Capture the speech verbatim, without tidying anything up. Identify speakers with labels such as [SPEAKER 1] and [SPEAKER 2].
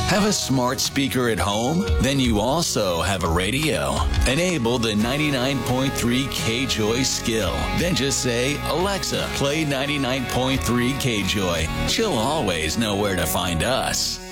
[SPEAKER 1] Have a smart speaker at home? Then you also have a radio. Enable the ninety-nine point three K-Joy skill. Then just say, Alexa, play ninety-nine point three K-Joy. She'll always know where to find us.